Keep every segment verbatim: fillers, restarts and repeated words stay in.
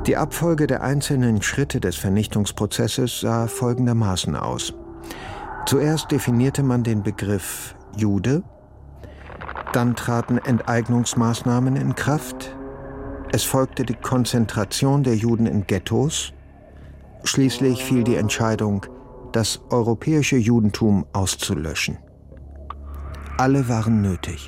Die Abfolge der einzelnen Schritte des Vernichtungsprozesses sah folgendermaßen aus. Zuerst definierte man den Begriff Jude, dann traten Enteignungsmaßnahmen in Kraft, es folgte die Konzentration der Juden in Ghettos, schließlich fiel die Entscheidung, das europäische Judentum auszulöschen. Alle waren nötig.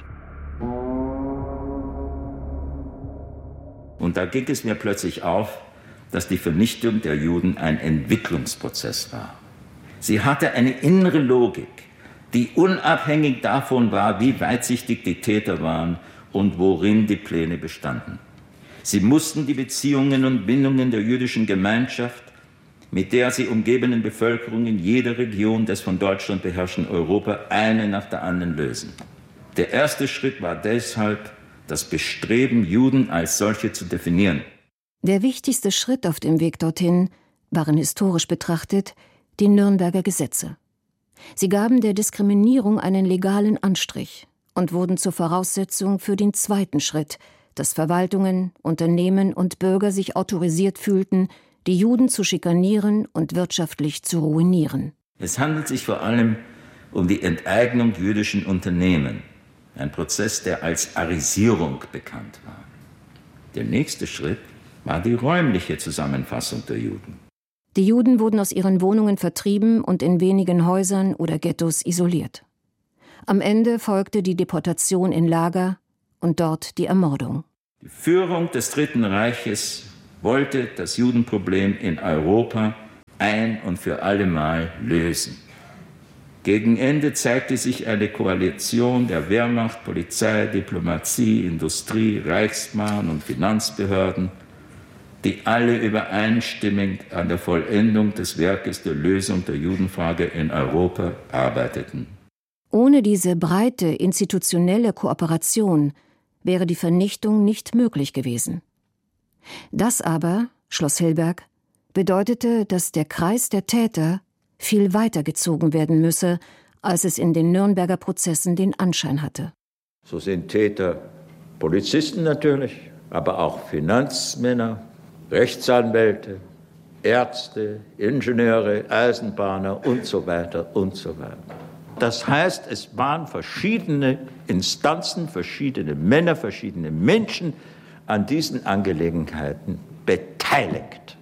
Und da ging es mir plötzlich auf, dass die Vernichtung der Juden ein Entwicklungsprozess war. Sie hatte eine innere Logik, die unabhängig davon war, wie weitsichtig die Täter waren und worin die Pläne bestanden. Sie mussten die Beziehungen und Bindungen der jüdischen Gemeinschaft mit der sie umgebenen Bevölkerung in jeder Region des von Deutschland beherrschten Europa eine nach der anderen lösen. Der erste Schritt war deshalb das Bestreben, Juden als solche zu definieren. Der wichtigste Schritt auf dem Weg dorthin waren historisch betrachtet die Nürnberger Gesetze. Sie gaben der Diskriminierung einen legalen Anstrich und wurden zur Voraussetzung für den zweiten Schritt, dass Verwaltungen, Unternehmen und Bürger sich autorisiert fühlten, die Juden zu schikanieren und wirtschaftlich zu ruinieren. Es handelt sich vor allem um die Enteignung jüdischen Unternehmen, ein Prozess, der als Arisierung bekannt war. Der nächste Schritt war die räumliche Zusammenfassung der Juden. Die Juden wurden aus ihren Wohnungen vertrieben und in wenigen Häusern oder Ghettos isoliert. Am Ende folgte die Deportation in Lager und dort die Ermordung. Die Führung des Dritten Reiches wollte das Judenproblem in Europa ein und für allemal lösen. Gegen Ende zeigte sich eine Koalition der Wehrmacht, Polizei, Diplomatie, Industrie, Reichsbahn und Finanzbehörden, die alle übereinstimmend an der Vollendung des Werkes der Lösung der Judenfrage in Europa arbeiteten. Ohne diese breite institutionelle Kooperation wäre die Vernichtung nicht möglich gewesen. Das aber, schloss Hilberg, bedeutete, dass der Kreis der Täter viel weiter gezogen werden müsse, als es in den Nürnberger Prozessen den Anschein hatte. So sind Täter Polizisten natürlich, aber auch Finanzmänner, Rechtsanwälte, Ärzte, Ingenieure, Eisenbahner und so weiter und so weiter. Das heißt, es waren verschiedene Instanzen, verschiedene Männer, verschiedene Menschen an diesen Angelegenheiten beteiligt.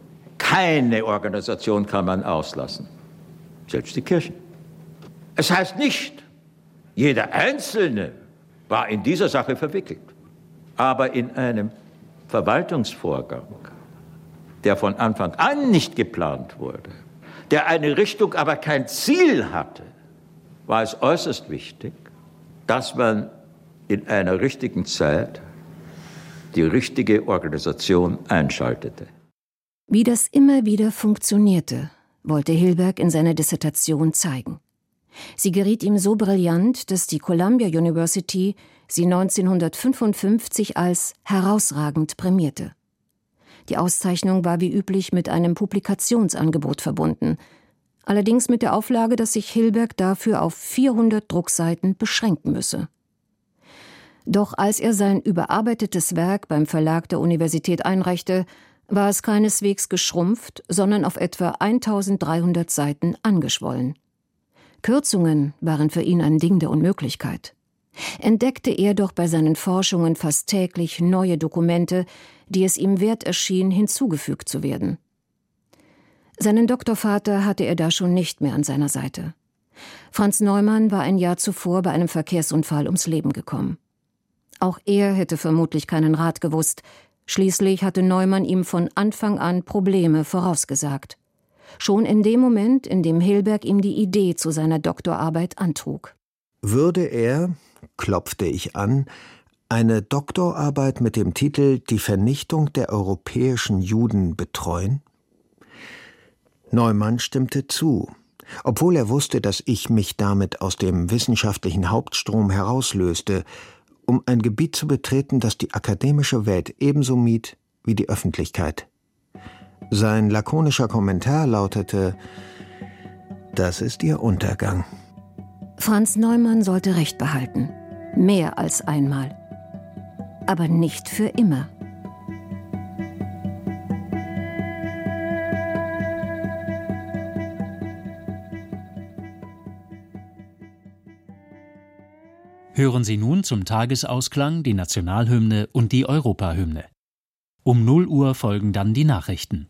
Keine Organisation kann man auslassen, selbst die Kirchen. Es heißt nicht, jeder Einzelne war in dieser Sache verwickelt, aber in einem Verwaltungsvorgang, der von Anfang an nicht geplant wurde, der eine Richtung, aber kein Ziel hatte, war es äußerst wichtig, dass man in einer richtigen Zeit die richtige Organisation einschaltete. Wie das immer wieder funktionierte, wollte Hilberg in seiner Dissertation zeigen. Sie geriet ihm so brillant, dass die Columbia University sie neunzehnhundertfünfundfünfzig als herausragend prämierte. Die Auszeichnung war wie üblich mit einem Publikationsangebot verbunden, allerdings mit der Auflage, dass sich Hilberg dafür auf vierhundert Druckseiten beschränken müsse. Doch als er sein überarbeitetes Werk beim Verlag der Universität einreichte, war es keineswegs geschrumpft, sondern auf etwa eintausenddreihundert Seiten angeschwollen. Kürzungen waren für ihn ein Ding der Unmöglichkeit. Entdeckte er doch bei seinen Forschungen fast täglich neue Dokumente, die es ihm wert erschien, hinzugefügt zu werden. Seinen Doktorvater hatte er da schon nicht mehr an seiner Seite. Franz Neumann war ein Jahr zuvor bei einem Verkehrsunfall ums Leben gekommen. Auch er hätte vermutlich keinen Rat gewusst. Schließlich hatte Neumann ihm von Anfang an Probleme vorausgesagt. Schon in dem Moment, in dem Hilberg ihm die Idee zu seiner Doktorarbeit antrug. Würde er, klopfte ich an, eine Doktorarbeit mit dem Titel »Die Vernichtung der europäischen Juden« betreuen? Neumann stimmte zu, obwohl er wusste, dass ich mich damit aus dem wissenschaftlichen Hauptstrom herauslöste, um ein Gebiet zu betreten, das die akademische Welt ebenso mied wie die Öffentlichkeit. Sein lakonischer Kommentar lautete: »Das ist Ihr Untergang.« Franz Neumann sollte Recht behalten, mehr als einmal, aber nicht für immer. Hören Sie nun zum Tagesausklang die Nationalhymne und die Europahymne. Um null Uhr folgen dann die Nachrichten.